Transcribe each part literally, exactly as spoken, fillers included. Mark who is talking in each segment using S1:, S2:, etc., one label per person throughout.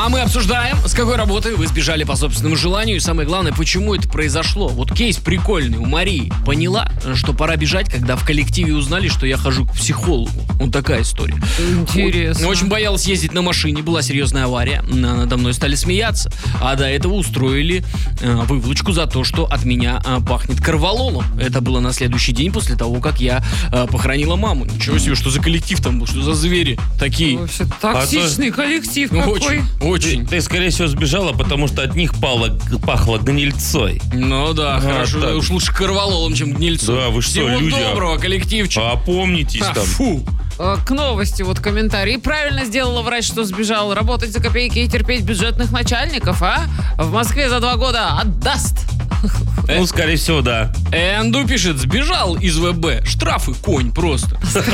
S1: А мы обсуждаем, с какой работы вы сбежали по собственному желанию. И самое главное, почему это произошло. Вот кейс прикольный у Марии. Поняла, что пора бежать, когда в коллективе узнали, что я хожу к психологу. Вот такая история.
S2: Интересно.
S1: Очень боялась ездить на машине. Была серьезная авария. Надо мной стали смеяться. А до этого устроили э, выволочку за то, что от меня э, пахнет корвалолом. Это было на следующий день после того, как я э, похоронила маму. Ничего себе, что за коллектив там был, что за звери такие.
S2: Вообще токсичный
S3: А
S2: коллектив
S1: Ну,
S2: какой.
S1: очень, очень.
S3: Ты, скорее всего, сбежала, потому что от них пало, пахло гнильцой.
S1: Ну да,
S3: А,
S1: хорошо.
S3: так.
S1: Уж лучше корвалолом, чем гнильцом.
S3: Да, вы что,
S1: Всего
S3: люди, а-
S1: доброго, коллективчик.
S3: А опомнитесь
S1: А,
S3: там.
S1: фу.
S2: Э, К новости вот комментарий. Правильно сделала врач, что сбежал. Работать за копейки и терпеть бюджетных начальников, а? В Москве за два года отдаст.
S3: Ну, скорее всего, да.
S1: Энду пишет, сбежал из ВБ. Штрафы конь просто.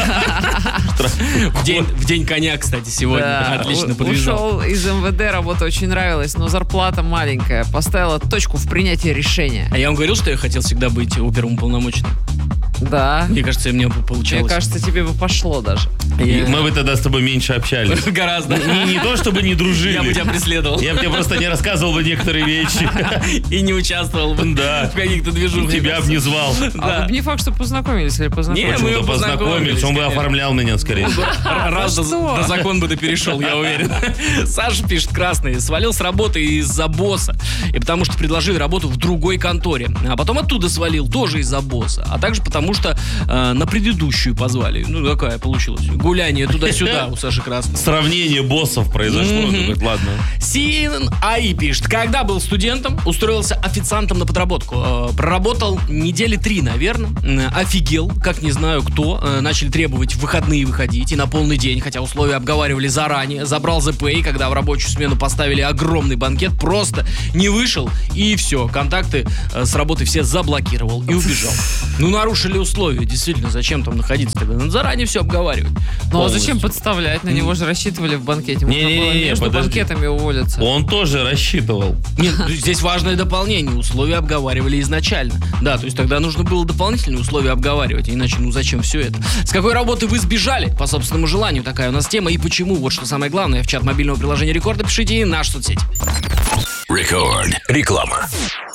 S1: В день, в день коня, кстати, сегодня.
S2: Да,
S1: Отлично
S2: у-
S1: подвязал.
S2: Ушел из МВД, работа очень нравилась, но зарплата маленькая. Поставила точку в принятии решения.
S1: А я вам говорил, что я хотел всегда быть оперуполномоченным.
S2: Да.
S1: Мне кажется, мне бы
S2: Мне
S1: получалось.
S2: кажется, тебе бы пошло даже.
S3: И
S1: Я-
S3: мы бы тогда с тобой меньше общались.
S1: Гораздо.
S3: Не, не то, чтобы не дружили.
S1: Я бы тебя преследовал.
S3: Я бы тебе просто не рассказывал бы некоторые вещи.
S1: И не участвовал бы
S3: Да.
S1: в каких-то движухах.
S3: Тебя бы не звал.
S2: А
S1: Да.
S2: вы бы не факт, что познакомились или
S1: Не,
S2: познакомились.
S1: мы
S3: Почему-то познакомились. Он бы
S1: конечно.
S3: оформлял меня, скорее всего.
S1: Раз до,
S2: что?
S1: до закон бы ты перешел, я уверен. Саша пишет, красный, свалил с работы из-за босса. И потому что предложили работу в другой конторе. А потом оттуда свалил, тоже из-за босса. А также потому что э, на предыдущую позвали. Ну, какая получилась? Гуляние туда-сюда у Саши Красной.
S3: Сравнение боссов произошло.
S1: Мгм.
S3: Думает, ладно.
S1: Син Аи пишет, когда был студентом, устроился официантом на подработку. Э, Проработал недели три, наверное. М, Офигел, как не знаю кто. Э, Начали требовать в выходные выходить и на полный день, хотя условия обговаривали заранее. Забрал ЗП, и когда в рабочую смену поставили огромный банкет, просто не вышел, и все. Контакты э, с работы все заблокировал и убежал. Ну, нарушили условия, действительно, зачем там находиться тогда? Надо заранее все обговаривать.
S2: Ну а зачем
S1: Полностью.
S2: подставлять? На него же рассчитывали в банкете. Можно
S3: Не-не-не,
S2: было между
S3: подожди.
S2: банкетами уволиться.
S3: Он тоже рассчитывал.
S1: Нет, здесь важное дополнение. Условия обговаривали изначально. Да, то есть тогда нужно было дополнительные условия обговаривать. Иначе, ну зачем все это? С какой работы вы сбежали? По собственному желанию такая у нас тема. И почему? Вот что самое главное. В чат мобильного приложения Рекорда пишите и наш соцсеть.
S4: Рекорд. Реклама.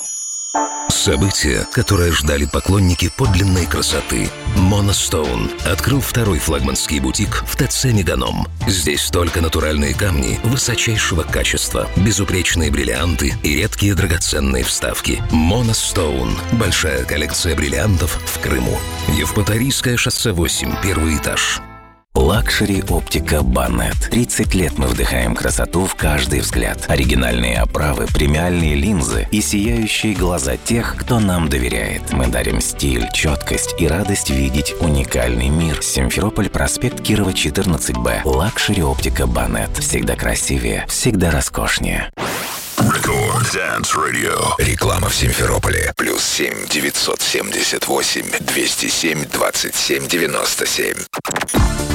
S5: Событие, которое ждали поклонники подлинной красоты. Monostone открыл второй флагманский бутик в ТЦ «Меганом». Здесь только натуральные камни высочайшего качества, безупречные бриллианты и редкие драгоценные вставки. Monostone – большая коллекция бриллиантов в Крыму. Евпаторийское шоссе восемь, первый этаж.
S6: Лакшери Оптика Баннет. тридцать лет мы вдыхаем красоту в каждый взгляд. Оригинальные оправы, премиальные линзы и сияющие глаза тех, кто нам доверяет. Мы дарим стиль, четкость и радость видеть уникальный мир. Симферополь, проспект Кирова, четырнадцать Б. Лакшери Оптика Баннет. Всегда красивее, всегда роскошнее.
S4: Рекорд Dance Radio.
S5: Реклама в Симферополе. Плюс семь девятьсот семьдесят восемь двести семь двадцать семь девяносто семь.